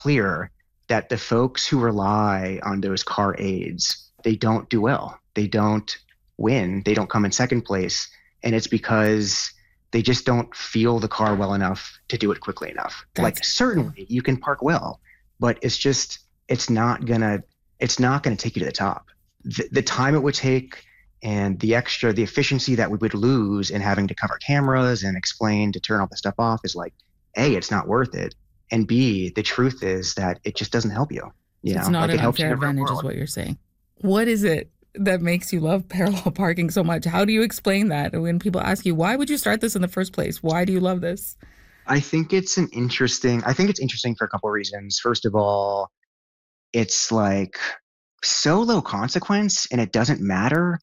clear that the folks who rely on those car aids, they don't do well. They don't win. They don't come in second place. And it's because they just don't feel the car well enough to do it quickly enough. Like certainly you can park well, but it's not gonna take you to the top. The time it would take and the efficiency that we would lose in having to cover cameras and explain to turn all the stuff off is like, A, it's not worth it. And B, the truth is that it just doesn't help you. It's not an unfair advantage is what you're saying. What is it that makes you love parallel parking so much? How do you explain that when people ask you, why would you start this in the first place? Why do you love this? I think it's interesting for a couple of reasons. First of all, it's like so low consequence and it doesn't matter.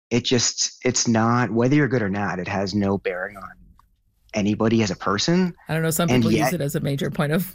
It's not, whether you're good or not, it has no bearing on anybody as a person. I don't know. Some people use it as a major point of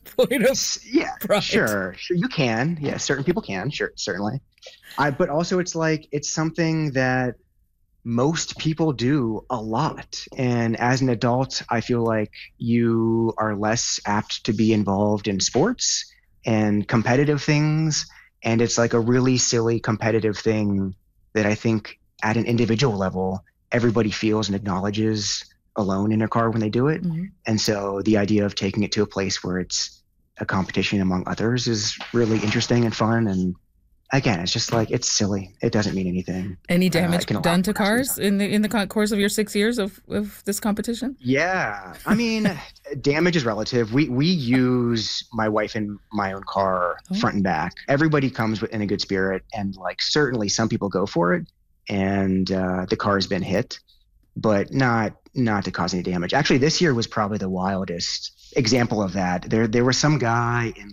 yeah, pride. Sure. You can. Yeah, certain people can. Sure, certainly. But also it's like, it's something that most people do a lot. And as an adult, I feel like you are less apt to be involved in sports and competitive things. And it's like a really silly competitive thing that I think at an individual level, everybody feels and acknowledges alone in their car when they do it. Mm-hmm. And so the idea of taking it to a place where it's a competition among others is really interesting and fun. And again, it's just like, it's silly. It doesn't mean anything. Any damage done to cars in the course of your 6 years of this competition? Yeah. I mean, damage is relative. We use my wife and my own car front and back. Everybody comes in a good spirit. And like, certainly some people go for it and the car has been hit, but not to cause any damage. Actually, this year was probably the wildest example of that. There was some guy in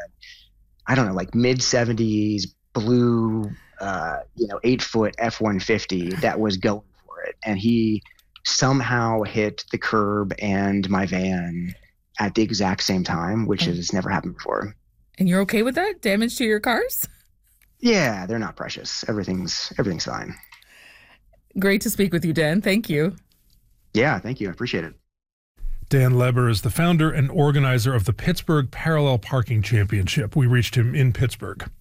like mid 70s blue, 8-foot F-150 that was going for it. And he somehow hit the curb and my van at the exact same time, which has never happened before. And you're okay with that? Damage to your cars? Yeah, they're not precious. Everything's fine. Great to speak with you, Dan. Thank you. Yeah, thank you. I appreciate it. Dan Leber is the founder and organizer of the Pittsburgh Parallel Parking Championship. We reached him in Pittsburgh.